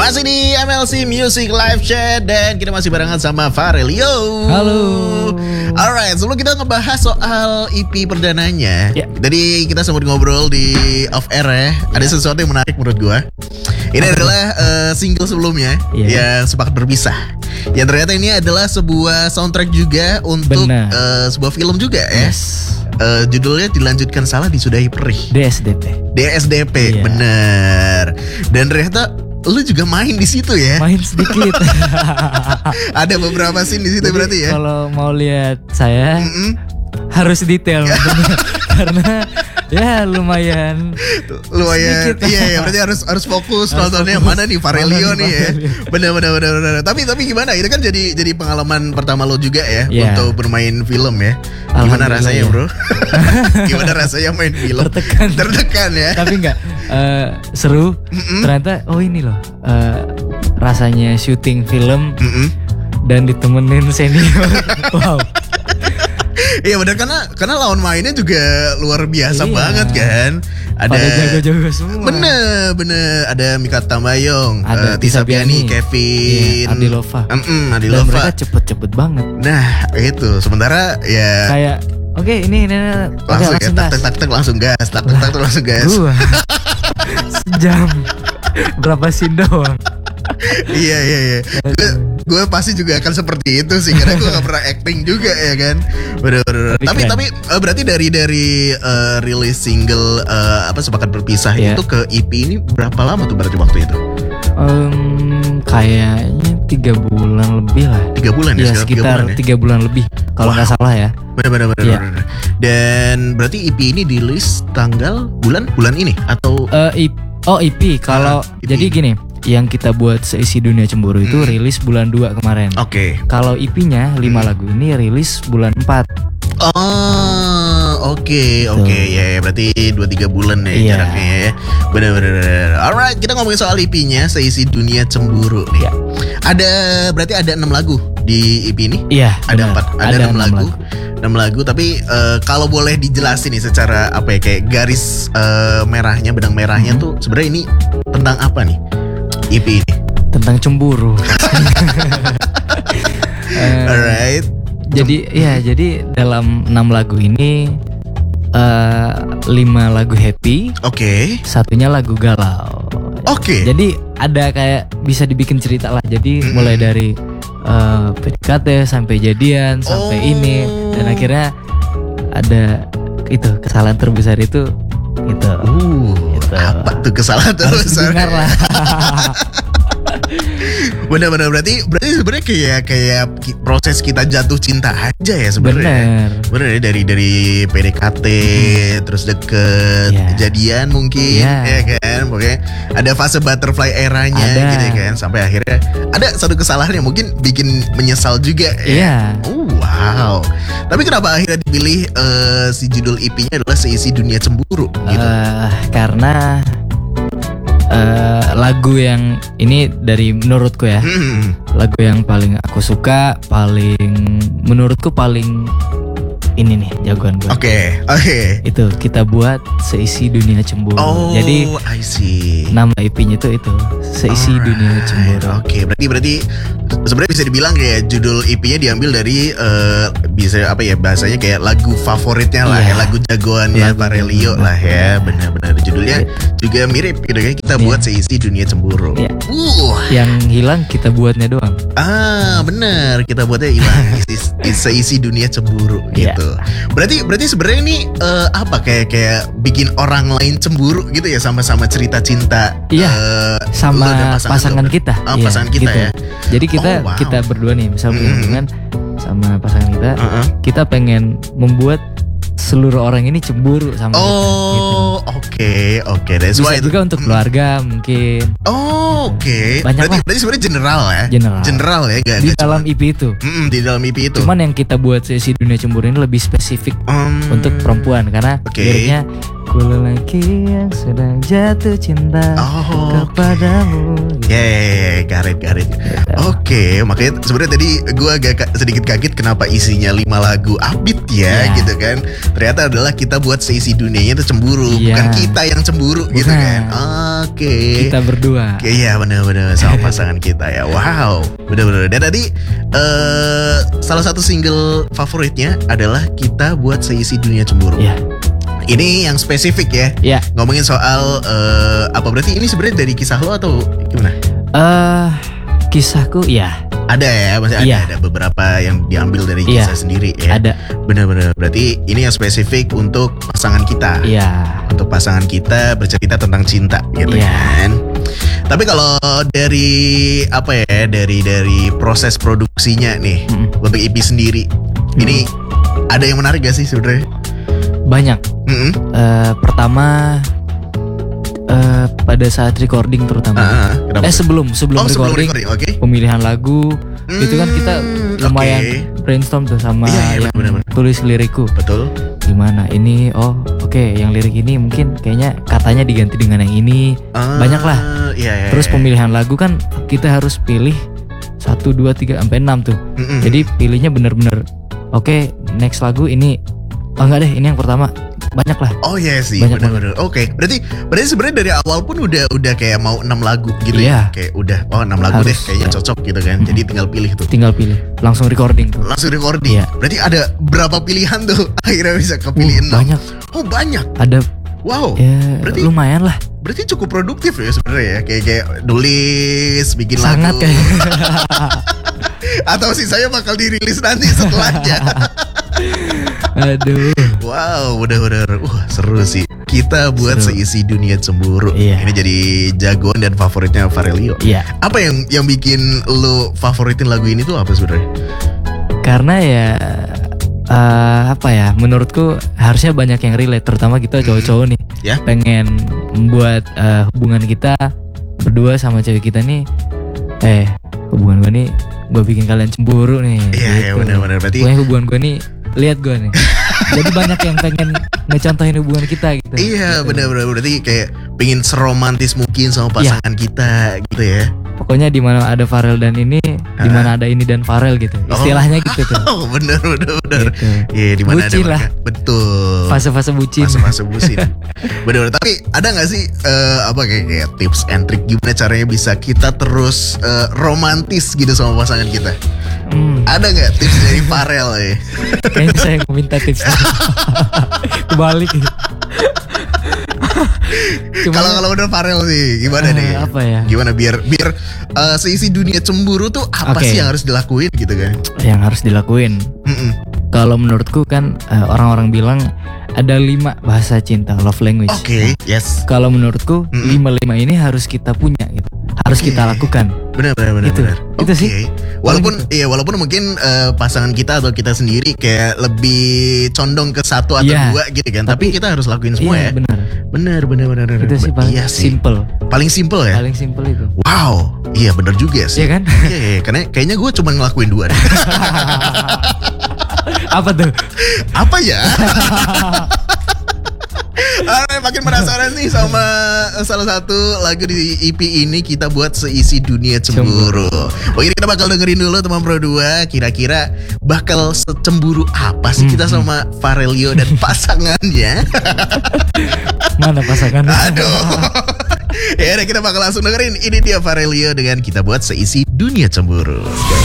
Masih di MLC Music Live Chat dan kita masih barengan sama Farelio. Halo. Alright, sebelum kita ngebahas soal EP perdananya, Tadi kita sempat ngobrol di off air ya. Ada sesuatu yang menarik menurut gua. Ini adalah single sebelumnya yang Sepakat Berpisah. Yang ternyata ini adalah sebuah soundtrack juga untuk sebuah film juga ya. Judulnya Dilanjutkan Salah Disudahi Perih. DSDP, bener. Dan ternyata lu juga main di situ ya? Main sedikit. Ada beberapa scene di situ. Jadi, berarti ya. Kalau mau lihat saya harus detail karena ya lumayan sedikit. Iya, berarti harus fokus nontonnya mana nih Farelio nih ya. Benar. Tapi gimana? Itu kan jadi pengalaman pertama lo juga ya untuk bermain film ya. Gimana rasanya, Bro? Gimana rasanya main film? Tertekan ya. Tapi enggak seru. Ternyata ini loh rasanya syuting film dan ditemenin senior. Wow. Iya benar, karena lawan mainnya juga luar biasa banget kan. Ada jago-jago semua. Bener. Ada Mika Tambayong, ada Tisa Piani, Kevin, Adi Lova. Adi Dan Lova. mereka cepet-cepet banget. Nah itu sementara ya kayak oke, ini langsung langsung gas. Langsung gas. Sejam berapa scene doang. Iya. Gue pasti juga akan seperti itu sih, karena gue gak pernah acting juga ya kan. Bener. Tapi berarti dari rilis single Sepakat Berpisah itu ke EP ini berapa lama tuh berarti waktu itu? Kayaknya 3 bulan lebih lah. 3 bulan ya? Sekitar 3 bulan lebih kalau nggak salah ya. Bener. Dan berarti EP ini dirilis tanggal bulan ini atau? EP. Kalau jadi gini, yang kita buat Seisi Dunia Cemburu itu rilis bulan 2 kemarin. Oke. Kalau EP-nya 5 lagu ini rilis bulan 4. Oke. Ya berarti 2-3 bulan ya jaraknya ya. Bener. Alright, kita ngomongin soal EP-nya Seisi Dunia Cemburu nih. Berarti ada 6 lagu di EP ini? Iya. Ada 4. Ada 6 lagu. 6 lagu, tapi kalau boleh dijelasin nih secara kayak garis merahnya, benang merahnya tuh sebenarnya ini tentang apa nih? EP ini tentang cemburu. Alright. Jadi dalam 6 lagu ini 5 lagu happy. Oke. Satunya lagu galau. Oke. Jadi ada kayak bisa dibikin cerita lah. Jadi mulai dari PDKT sampai jadian sampai ini, dan akhirnya ada itu kesalahan terbesar itu gitu. Apa tuh kesalahan terbesar? Dengar lah. Benar berarti sebenarnya kayak proses kita jatuh cinta aja ya sebenarnya. Bener ya, dari PDKT terus deket jadian mungkin ya kan. Pokoknya ada fase butterfly eranya gitu kan, sampai akhirnya ada satu kesalahan yang mungkin bikin menyesal juga ya. Wow. Tapi kenapa akhirnya dipilih si judul EP-nya adalah Seisi Dunia Cemburu gitu? Karena lagu yang ini dari menurutku ya, lagu yang paling aku suka, menurutku paling ini nih jagoan gue. Oke. Itu kita buat Seisi Dunia Cemburu. Jadi I see. Nama EP-nya itu Seisi Dunia Cemburu. Oke, berarti sebenarnya bisa dibilang kayak judul EP-nya diambil dari bahasanya kayak lagu favoritnya lah ya, lagu jagoannya Farelio lah ya. Benar. Judulnya juga mirip gitu kan, kita buat Seisi Dunia Cemburu. Yang hilang kita buatnya doang. Benar, kita buatnya hilang. Seisi Dunia Cemburu gitu. Berarti sebenarnya ini kayak bikin orang lain cemburu gitu ya, sama-sama cerita cinta. Sama pasangan kita. Pasangan kita gitu. Ya. Jadi kita berdua nih, misalnya hubungan sama pasangan kita, kita pengen membuat seluruh orang ini cemburu sama kita. Oke. Bisa juga untuk keluarga mungkin. Oke. Berarti sebenarnya general ya. Di dalam EP itu. Di dalam EP itu. Cuman yang kita buat Seisi Dunia Cemburu ini lebih spesifik untuk perempuan, karena liriknya Aku lelaki yang sedang jatuh cinta kepadamu. Karet. Oke, makanya sebenarnya tadi gue agak sedikit kaget kenapa isinya 5 lagu upbeat ya gitu kan. Ternyata adalah kita buat seisi dunianya itu cemburu, bukan kita yang cemburu gitu kan. Oke. Kita berdua. Iya benar-benar sama pasangan kita ya. Wow, benar-benar. Dan tadi salah satu single favoritnya adalah kita buat seisi dunia cemburu. Iya. Ini yang spesifik ya. Iya. Ngomongin soal apa berarti ini sebenarnya dari kisah lo atau gimana? Kisahku ya. Ada ya, masih ada beberapa yang diambil dari kisah sendiri ya. Ada. Benar-benar. Berarti ini yang spesifik untuk pasangan kita. Iya. Untuk pasangan kita bercerita tentang cinta gitu kan. Tapi kalau dari apa ya, dari proses produksinya nih untuk EP sendiri, ini ada yang menarik gak sih sebenarnya? Banyak. Pertama pada saat recording terutama. Sebelum recording, pemilihan lagu itu kan kita lumayan brainstorm tuh sama yang tulis lirikku. Betul. Gimana ini? Yang lirik ini mungkin kayaknya katanya diganti dengan yang ini. Banyak lah. Terus pemilihan lagu kan kita harus pilih 1, 2, 3 sampai 6 tuh. Jadi pilihnya bener-bener next lagu ini. Enggak deh, ini yang pertama. Banyak lah. Oh iya sih, benar-benar. Oke, berarti sebenarnya dari awal pun udah kayak mau 6 lagu gitu ya. Kayak udah 6 lagu deh kayaknya cocok gitu kan. Jadi tinggal pilih tuh. Langsung recording tuh. Iya. Berarti ada berapa pilihan tuh akhirnya bisa kepilih 6? Banyak. Oh, banyak. Ada. Wow. Ya, berarti lumayan lah. Berarti cukup produktif ya sebenarnya ya. Kayak nulis, bikin sangat lagu. Atau sisanya bakal dirilis nanti setelahnya. Aduh. Wow, bener-bener seru sih. Kita buat seisi dunia cemburu. Ini jadi jagoan dan favoritnya Farelio. Apa yang bikin lo favoritin lagu ini tuh apa sebenarnya? Karena ya menurutku harusnya banyak yang relate, terutama kita cowok-cowok nih. Pengen membuat hubungan kita berdua sama cewek kita nih. Hubungan gue nih gue bikin kalian cemburu nih. Iya, benar-benar. Berarti hubungan gue nih, lihat gue nih. Jadi banyak yang pengen ngecontohin hubungan kita gitu. Iya, benar-benar. Berarti kayak pengen seromantis mungkin sama pasangan kita gitu ya. Pokoknya di mana ada Farel dan ini, di mana ada ini dan Farel gitu. Istilahnya gitu tuh. Oh, benar. Gitu. Iya, di mana ada lah. Betul. Fase-fase bucin. Fase-fase bucin. Benar. Tapi ada enggak sih kayak tips and trick gimana caranya bisa kita terus romantis gitu sama pasangan kita? Ada nggak tips dari Farel ya? Kayaknya saya minta tips. Kebalik. Kalau udah Farel sih gimana nih? Apa ya? Gimana biar seisi dunia cemburu tuh apa sih yang harus dilakuin gitu kan? Yang harus dilakuin. Kalau menurutku kan orang-orang bilang ada 5 bahasa cinta, love language. Yes. Kalau menurutku 5 ini harus kita punya gitu. Harus kita lakukan. Benar. Itu sih. Walaupun mungkin pasangan kita atau kita sendiri kayak lebih condong ke 1 atau 2 gitu kan. Tapi kita harus lakuin semua ya. Benar. Itu sih paling simple. Paling simple ya. Paling simple itu. Wow. Iya benar juga sih. Iya kan? Iya. Karena kayaknya gue cuma ngelakuin 2 deh. Apa tuh? Apa ya? Makin penasaran nih sama salah satu lagu di EP ini kita buat seisi dunia cemburu. Ini kita bakal dengerin dulu teman Pro 2. Kira-kira bakal secemburu apa sih kita sama Farelio dan pasangannya? Mana pasangannya? Aduh. Ya udah kita bakal langsung dengerin. Ini dia Farelio dengan kita buat seisi dunia cemburu.